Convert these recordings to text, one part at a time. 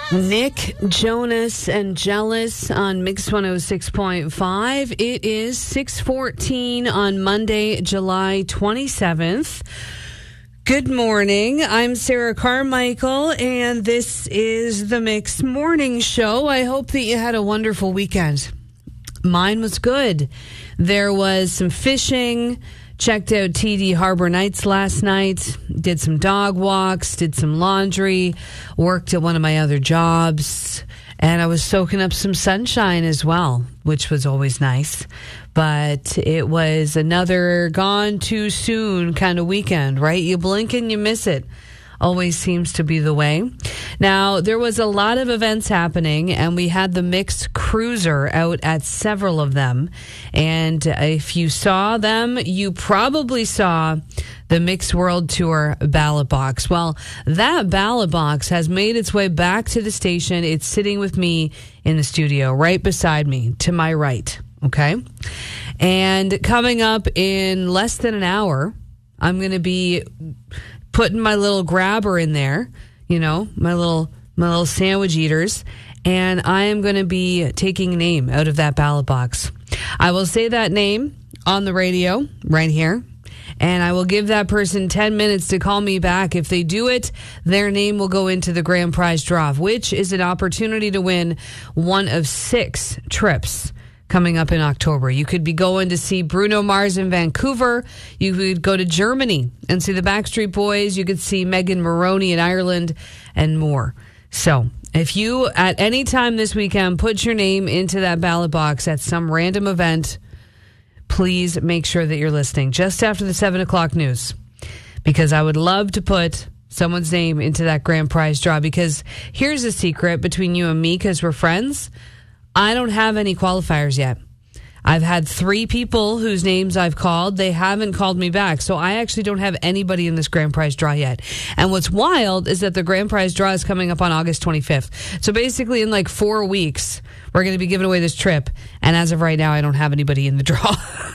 Nick Jonas and Jealous on Mix 106.5. It is 6:14 on Monday, July 27th. Good morning. I'm Sarah Carmichael, and this is the Mix Morning Show. I hope that you had a wonderful weekend. Mine was good. There was some fishing. Checked out TD Harbor Nights last night, did some dog walks, did some laundry, worked at one of my other jobs, and I was soaking up some sunshine as well, which was always nice. But it was another gone too soon kind of weekend, right? You blink and you miss it. Always seems to be the way. Now, there was a lot of events happening, and we had the Mixed Cruiser out at several of them. And if you saw them, you probably saw the Mixed World Tour ballot box. Well, that ballot box has made its way back to the station. It's sitting with me in the studio, right beside me, to my right. Okay? And coming up in less than an hour, I'm going to be putting my little grabber in there, you know, my little sandwich eaters, and I am going to be taking a name out of that ballot box. I will say that name on the radio right here, and I will give that person 10 minutes to call me back. If they do it, their name will go into the grand prize draw, which is an opportunity to win one of 6 trips coming up in October. You could be going to see Bruno Mars in Vancouver. You could go to Germany and see the Backstreet Boys. You could see Megan Maroney in Ireland and more. So if you, at any time this weekend, put your name into that ballot box at some random event, please make sure that you're listening just after the 7 o'clock news, because I would love to put someone's name into that grand prize draw. Because here's a secret between you and me, because we're friends. I don't have any qualifiers yet. I've had 3 people whose names I've called. They haven't called me back. So I actually don't have anybody in this grand prize draw yet. And what's wild is that the grand prize draw is coming up on August 25th. So basically in like 4 weeks, we're going to be giving away this trip. And as of right now, I don't have anybody in the draw.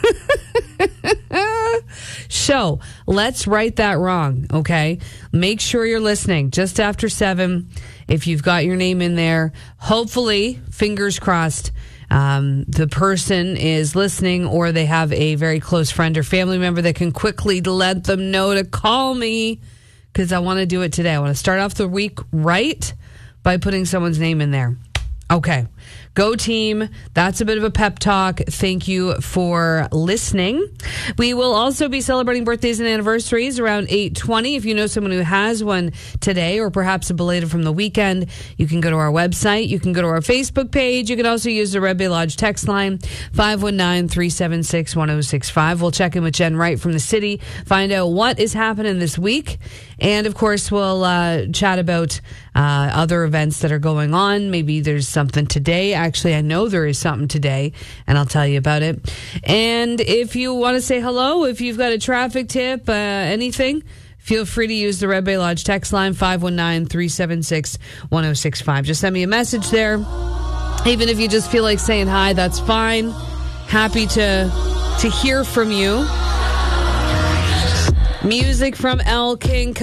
So let's right that wrong, okay? Make sure you're listening just after 7. If you've got your name in there, hopefully, fingers crossed, the person is listening, or they have a very close friend or family member that can quickly let them know to call me, because I want to do it today. I want to start off the week right by putting someone's name in there. Okay. Go team. That's a bit of a pep talk. Thank you for listening. We will also be celebrating birthdays and anniversaries around 8:20. If you know someone who has one today, or perhaps a belated from the weekend, you can go to our website. You can go to our Facebook page. You can also use the Red Bay Lodge text line, 519-376-1065. We'll check in with Jen Wright from the city, find out what is happening this week. And, of course, we'll chat about other events that are going on. Maybe there's something today. Actually, I know there is something today, and I'll tell you about it. And if you want to say hello, if you've got a traffic tip, anything, feel free to use the Red Bay Lodge text line, 519-376-1065. Just send me a message there. Even if you just feel like saying hi, that's fine. Happy to hear from you. Music from Elle King